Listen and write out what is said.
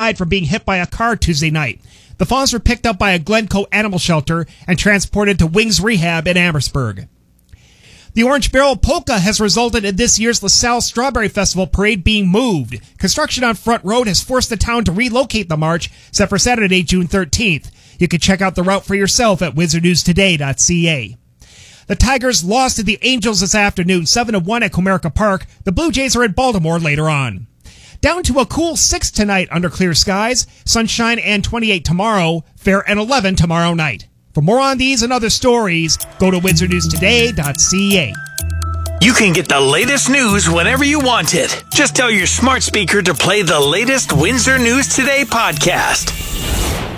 died from being hit by a car Tuesday night. The fawns were picked up by a Glencoe animal shelter and transported to Wings Rehab in Amherstburg. The Orange Barrel Polka has resulted in this year's LaSalle Strawberry Festival parade being moved. Construction on Front Road has forced the town to relocate the march, set for Saturday, June 13th. You can check out the route for yourself at windsornewstoday.ca. The Tigers lost to the Angels this afternoon, 7-1 at Comerica Park. The Blue Jays are in Baltimore later on. Down to a cool 6 tonight under clear skies, sunshine and 28 tomorrow, fair and 11 tomorrow night. For more on these and other stories, go to windsornewstoday.ca. You can get the latest news whenever you want it. Just tell your smart speaker to play the latest Windsor News Today podcast.